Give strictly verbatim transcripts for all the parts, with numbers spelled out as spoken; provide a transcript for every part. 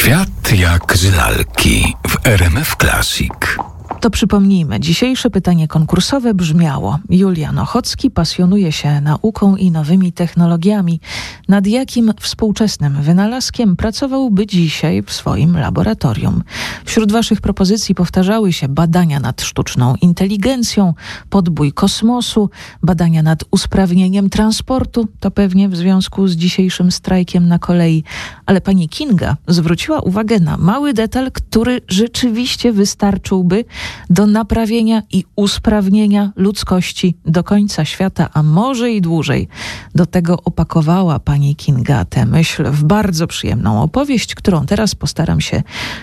Świat jak z lalki w R M F Classic. To przypomnijmy, dzisiejsze pytanie konkursowe brzmiało: Julian Ochocki pasjonuje się nauką i nowymi technologiami. Nad jakim współczesnym wynalazkiem pracowałby dzisiaj w swoim laboratorium? Wśród waszych propozycji powtarzały się badania nad sztuczną inteligencją, podbój kosmosu, badania nad usprawnieniem transportu, to pewnie w związku z dzisiejszym strajkiem na kolei. Ale pani Kinga zwróciła uwagę na mały detal, który rzeczywiście wystarczyłby do naprawienia i usprawnienia ludzkości do końca świata, a może i dłużej. Do tego opakowała pani Kinga tę myśl w bardzo przyjemną opowieść, którą teraz postaram się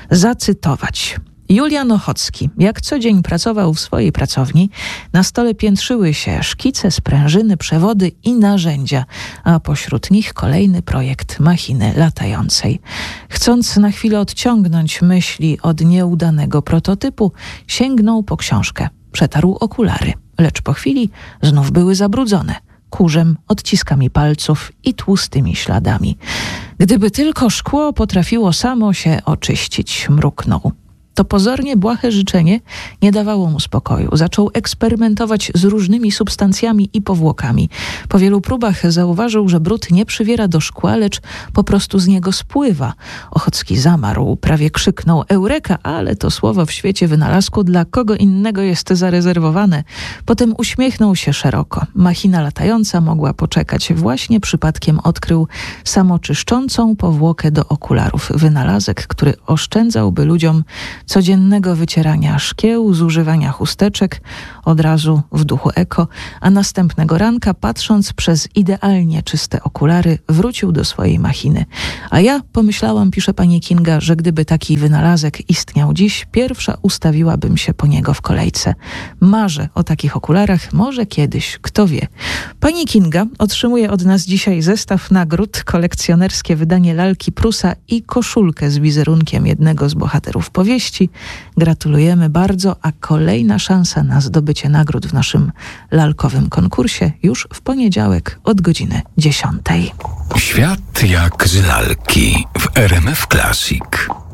zacytować. Julian Ochocki, jak co dzień pracował w swojej pracowni, na stole piętrzyły się szkice, sprężyny, przewody i narzędzia, a pośród nich kolejny projekt machiny latającej. Chcąc na chwilę odciągnąć myśli od nieudanego prototypu, sięgnął po książkę. Przetarł okulary, lecz po chwili znów były zabrudzone kurzem, odciskami palców i tłustymi śladami. Gdyby tylko szkło potrafiło samo się oczyścić, mruknął. To pozornie błahe życzenie nie dawało mu spokoju. Zaczął eksperymentować z różnymi substancjami i powłokami. Po wielu próbach zauważył, że brud nie przywiera do szkła, lecz po prostu z niego spływa. Ochocki zamarł, prawie krzyknął eureka, ale to słowo w świecie wynalazku dla kogo innego jest zarezerwowane. Potem uśmiechnął się szeroko. Machina latająca mogła poczekać. Właśnie przypadkiem odkrył samoczyszczącą powłokę do okularów. Wynalazek, który oszczędzałby ludziom codziennego wycierania szkieł, zużywania chusteczek, od razu w duchu eko, a następnego ranka, patrząc przez idealnie czyste okulary, wrócił do swojej machiny. A ja pomyślałam, pisze pani Kinga, że gdyby taki wynalazek istniał dziś, pierwsza ustawiłabym się po niego w kolejce. Marzę o takich okularach, może kiedyś, kto wie. Pani Kinga otrzymuje od nas dzisiaj zestaw nagród, kolekcjonerskie wydanie lalki Prusa i koszulkę z wizerunkiem jednego z bohaterów powieści. Gratulujemy bardzo, a kolejna szansa na zdobycie nagród w naszym lalkowym konkursie już w poniedziałek od godziny dziesiątej. Świat jak z lalki w R M F Classic.